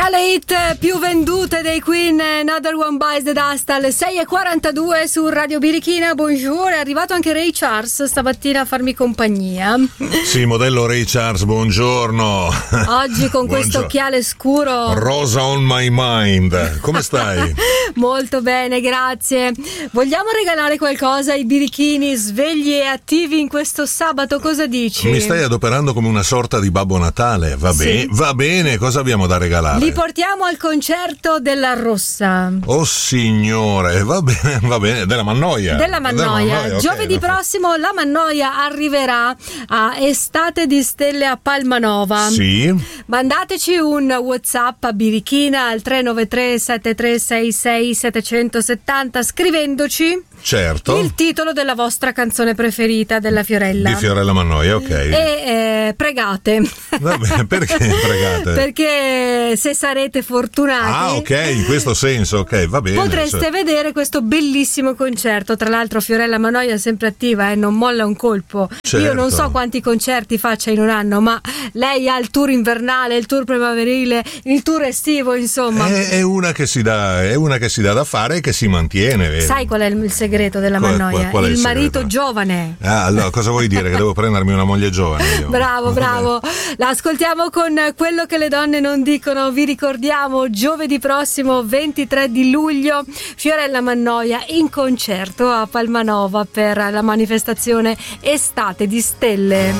Tra le hit più vendute dei Queen, Another One Bites the Dust alle 6:42 su Radio Birichina. Buongiorno, è arrivato anche Ray Charles stamattina a farmi compagnia. Sì, modello Ray Charles, buongiorno. Oggi con questo occhiale scuro. Rosa on my mind. Come stai? Molto bene, grazie. Vogliamo regalare qualcosa ai birichini svegli e attivi in questo sabato? Cosa dici? Mi stai adoperando come una sorta di Babbo Natale. Va bene, va bene, cosa abbiamo da regalare? Li portiamo al concerto della Rossa. Oh signore, va bene, della Mannoia. Della Mannoia. Okay, giovedì prossimo la Mannoia arriverà a Estate di Stelle a Palmanova. Sì. Mandateci un WhatsApp a Birichina al 393 7366 770 scrivendoci il titolo della vostra canzone preferita della Fiorella. Di Fiorella Mannoia, ok. E pregate. Vabbè, perché pregate? Perché se sarete fortunati. Ah, ok, in questo senso, ok, va bene. Potreste vedere questo bellissimo concerto. Tra l'altro Fiorella Mannoia è sempre attiva, non molla un colpo. Certo. Io non so quanti concerti faccia in un anno, ma lei ha il tour invernale, il tour primaverile, il tour estivo, insomma. È una che si dà da fare e che si mantiene, vero? Sai qual è il segreto della Mannoia? Qual è il marito segreto? Giovane. Ah, allora cosa vuoi dire? Che devo prendermi una moglie giovane? Io? Bravo. La ascoltiamo con Quello che le donne non dicono. Vi ricordiamo giovedì prossimo 23 di luglio Fiorella Mannoia in concerto a Palmanova per la manifestazione Estate di Stelle.